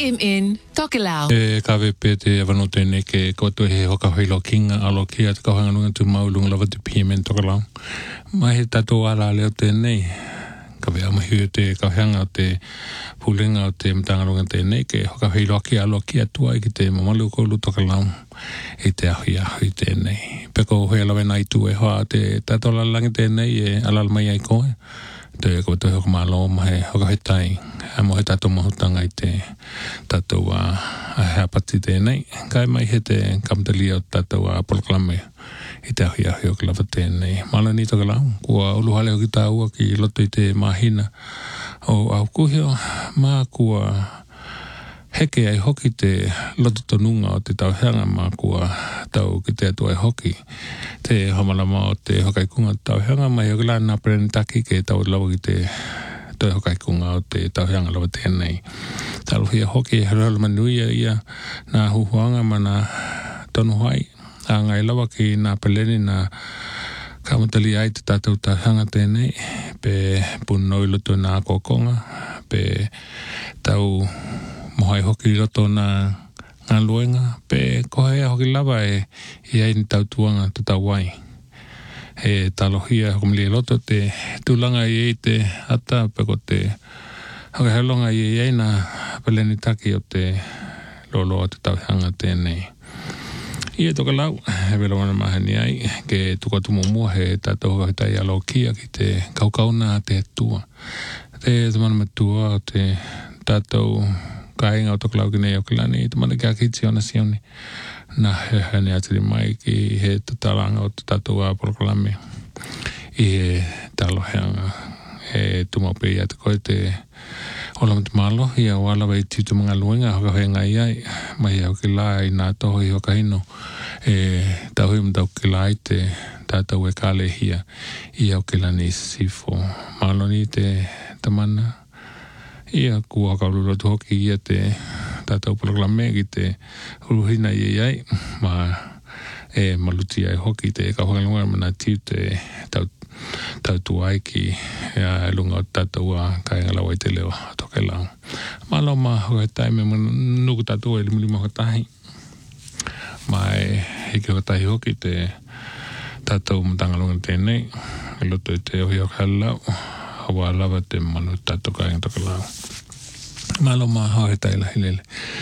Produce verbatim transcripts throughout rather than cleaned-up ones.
M N, Tokelau. E ka ve pe te avano tene ke koto he hoka hilo kinga alo kia te kauhanga lunga tu maulunga lava te P M N Tokelau. Mai he tato ala leo tēnei. Ka ve amahi te kauhanga o te pulinga o te mtanga lunga tēnei ke hoka hilo kia alo kia tua i ki te mamalu koulu Tokelau. I te ahui ahui tēnei. Peko hoi alawe nai tu e hoa te tato lalangi tēnei e alal mai ai koe. Te ko te hoka malo mai hoka he tai a mo he tato mahutanga i te tato a hea pati tēnei kai mai he te kamtali o tato a poloklame i te ahi ahi o kalava tēnei malo ni toka lau kua uluhale o ki tā ua ki loto i te mahina o au kuhio mā kua heke ai hoki te loto tonunga o te tauhanga mā kua tau ki te atua ai hoki te homalama o te hokaikunga tauhanga mai o kila nā perenitaki ke tau lawa ki te toi hokaikunga o te tauhanga lawa tēnei. Taluhia hoki e harala manuia ia nā huhuanga ma nā tonu hai a ngai lawa ki nā peleni nā kamatali ai te tātou tauhanga tēnei pe punoi loto nā kokonga pe tau mohai hoki roto nā ngā luenga, pe kohea hoki lawa e i ai ni tautuanga te tauwai. He talohia hoki mili roto te tūlanga i ei te ata, pe ko te hoki helonga i ei nā peleni taki o te lolo o te tauhanga tēnei. I e toka lau, he velo wana mahani ai, ke tuka tumu mua he tātou hoki tai alo kia ki te kaukauna te tua. Te tamana matua o te tātou kai ngā toka lau ki nei o kilani, te mana kia kitsi ona sioni. Nā he hane atiri mai ki he tatalanga o te tatou a polokalame. I he taloheanga. He tumaupe i ate koe te olama te malo. I a wala wei titu mga luenga hoka hoi ngai ai. Mai au ki la i nā toho i hoka hino. E tauhi mtau ki la i te tātou e kāle hia. I au ki lani sifo. Malo ni te tamana. Ia kua haka urura tu hoki ia te tātou polokalame ki te uruhina i ai ma e maluti ai hoki te kauhangalunga mana tiu te tau, tau tu ai ki e lunga o tātou a kaingalawa i te leo toke lau. Malo ma hoka tai me nuku tātou e limu lima hoka tahi. Ma e hiki hoka tahi hoki te tātou matangalunga tēnei e loto i te ohi hoka halau. Hawa lava te manu tātou kāinga toka lau. Malo ma hau he taila hilele.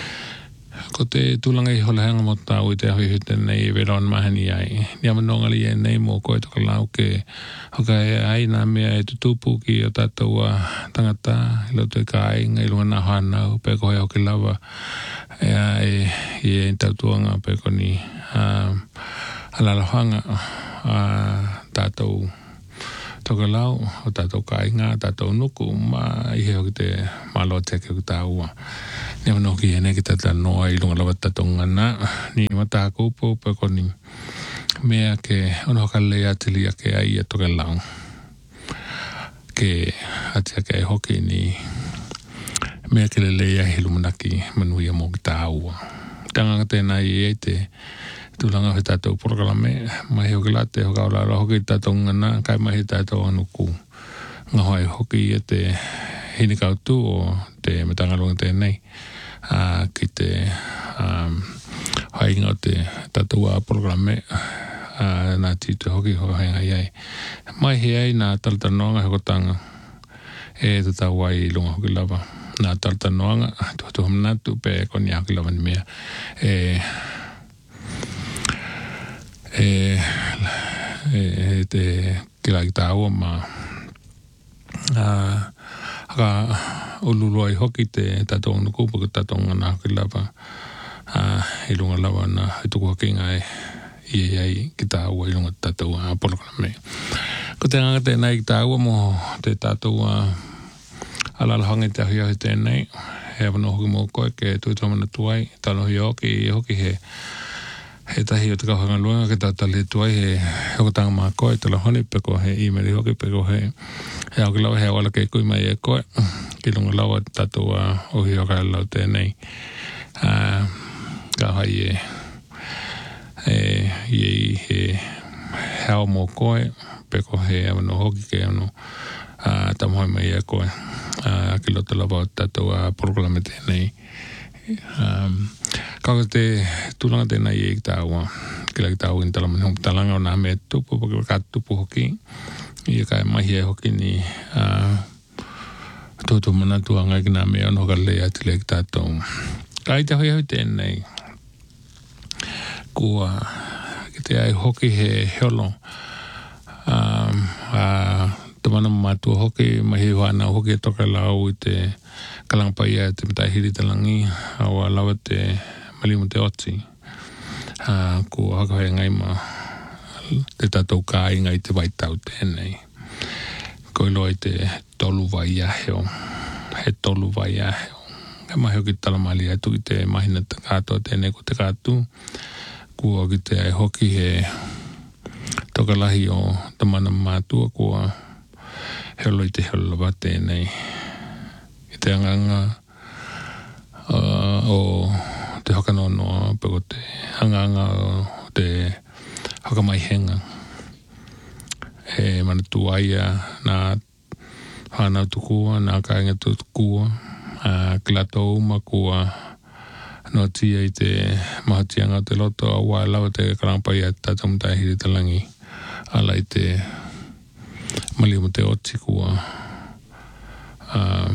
Ko te tūlanga i hola hanga mo tāu i te ahui hute nei veron mahani ai. Nia manongali e nei mo koe toka lau ke hoka e ai nā mea e tutupu ki o tātou a tangata i loto i ka ai ngai lunga nā hanau pe koe hoki lava e ai i e tautuanga pe koni uh, alalohanga uh, tātou toka lau, o tātou kāinga, tātou nuku, ma i heo ki te malo teke ki tā ua. Nea mano ki hene ki tata noa i lunga lawa tātou ngana, ni mata kupu, pe koni mea ke ono hoka lea tilia ke ai a toka lau. Ke atia ke ai hoki ni mea ke le lea hi lumanaki manuia mo ki tā ua. Tanganga tēnā i e te tūlanga he tātou polokalame, mai hoki late, hoka ora ora hoki tātou ngana, kai mai he tātou anuku. Ngā hoi hoki e te hini kautu o te metangalunga tēnei, uh, ki te um, hainga o te tātou a polokalame, uh, nā tītu hoki hoka hainga iai. Mai he ai nā talatanoanga hoko tanga, e te tau wai lunga hoki lava. Nā talatanoanga, tuatu hamnatu, pe koni hoki lava ni mea. E... E, e te kila ki tā ua ma a haka ululu ai hoki te tātou nukupa ki tātou ngana hoki lava a i lunga lava na i tuku hoki ngai i e ai ki tā ua i lunga tātou a polokalame. Ko te nganga tēnei ki tā ua mo te tātou a alalahanga te ahi ahi tēnei he avano hoki mo koe ke tuitamana tuai talo hi hoki i hoki he he tahi o te kauhanga luenga ke tau tali tuai he hokotanga mā koe tala honi peko he imeri hoki peko he he auki lawa he awala ke kui mai e koe ki lunga lawa tatu a ohi hoka lau tēnei uh, ka hai e e i he heo mō koe peko he awano hoki ke awano uh, tamuhoi mai e koe uh, ki loto lawa tatu a polokalame tēnei Um, Kau te tulanga te nai e tawa. Kila ki tawa in talama hong talanga o nā mea tupu, pake waka tupu hoki. Ia kai mahi e hoki ni tōtō mana tuanga ki nā mea ono ka lea tila ki tātou. Kai te hoi hoi tēnei. Kua ki te ai hoki he heolo. Um, uh, Tamana matua hoki, mahi wana hoki e toka lau i te kalangpaia te mitai hiri talangi, awa lawa te malimu te oti. Uh, ko haka hoi ngai ma te tatou ka inga i te waitau tēnei. Ko ilo i te tolu vai aheo, he tolu vai aheo. Ka mahi hoki talamali atu i te mahina te kātua tēnei ko te kātu. Kua ki te ai hoki he toka lahi o tamana matua kua helo i te helo wa tēnei. I te anganga uh, o te hokanono, peko te anganga o te hokamaihenga. He manatu aia nā whanau tukua, nā kāinga tukua, uh, kilato uma kua no tia i te mahatianga o te loto a wā lawa te karampai a tātou mtai hiri talangi. Ala i te mali mo te oti kua uh,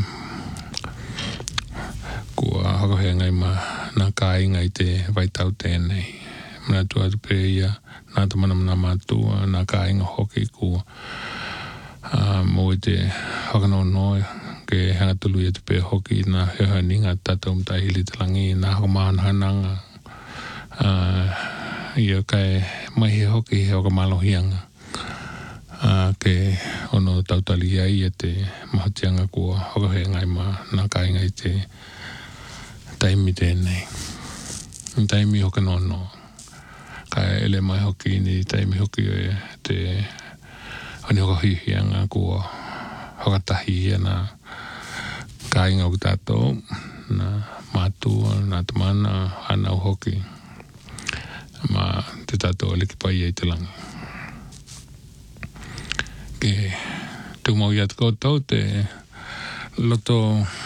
kua hakahe ngai ma nā kāinga i te waitau tēnei. Mana tua tu peia, nā tamana mana mātua, nā kāinga hoki kua uh, mo i te hakanonoe ke hanga tulu i te pe hoki nā heha ninga tātou mtai hiri talangi, nā hakamāna hananga. Uh, ia kai mahi hoki he hakamalohianga. Uh, ke ono tautali ai e te mahatianga kua hokahe ngai ma nā kāinga i te taimi tēnei. Taimi hoka nono. Kai ele mai hoki ni taimi hoki e te ani hoka hihianga kua hokatahi ia nā kāinga o tātou, nā mātua, nā tamana, anau hoki. Ma te tātou aliki pai e te langi. Ke tu mau i atu koutou te loto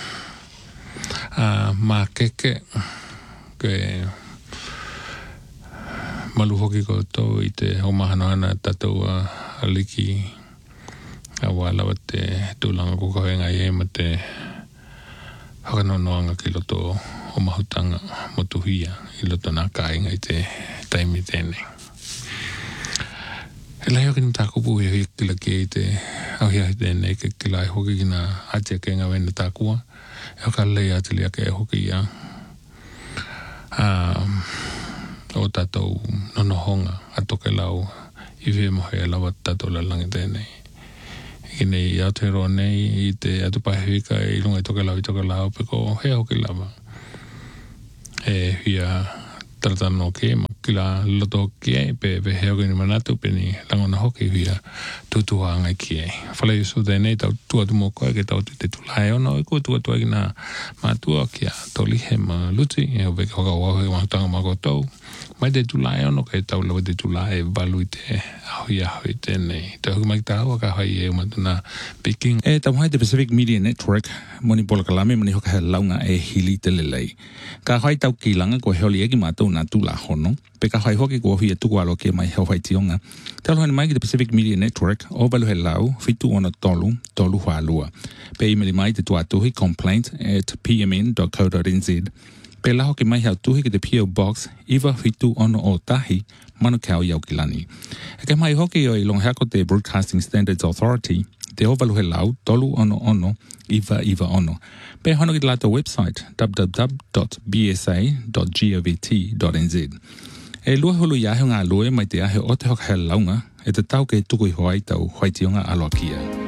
uh, mākeke ke malu hoki koutou i te homahanohana tātou uh, aliki a wālawa te tūlanga kukawenga i e ma te hakanonoanga ki loto o mahutanga motuhia i loto nā kāinga i te taimi tēnei. E lai hoki ni tā kupu e hui kila ki e te auhia i tēnei ke kila e hoki ki nā atia ke ngā wena tā kua. E hoka lei atilia ke e hoki ia um, o tātou nonohonga atoke lau i whe mohe e lawa tātou lalangi tēnei. I nei i Aotearoa nei i te atupahewika i lunga i toke lau i toke lau peko hea hoki lawa. E hia taratano ke ma kila loto ke pe pe hea hoki ni manatu pe ni langona hoki hia tutua ngai ke. Whale i su tēnei tau tua tu moko e ke tau tu te tulae ono e kua tua tua ki nā mātua kia toli he ma luti e ho peke hoka wahu e mahutanga mako tau. Mai te tulae ono ke tau lawa te tulae walu i te ahui ahui tēnei. Te hoki mai ta hawa ka hai e umatuna Peking. E tau hai te Pacific Media Network, moni pola kalame, moni hoka he launga e hili te lelei. Ka hai tau ki langa ko heoli eki mātou nā tula hono, pe ka hai hoki ko hui e tuku alo ke mai heo hai tionga. Te alohani mai ki te Pacific Media Network, o balu he lau, fitu ono tolu, tolu whalua. Pe imeli mai te tuatuhi complaint at p m n dot co dot n z. Pe la hoki mai hau tuhi ki te P O Box, iwa fitu ono o tahi, Manukau Yaukilani. E ke mai hoki o i longhako te Broadcasting Standards Authority, te ovalu he lau, tolu ono ono, iwa iwa ono. Pe hono ki te lato website, w w w dot b s a dot govt dot n z. E lua hulu iahe ngā lue mai te ahe o te hoka he launga, e te tau ke tuku i hoai tau hoaitionga aloa kia.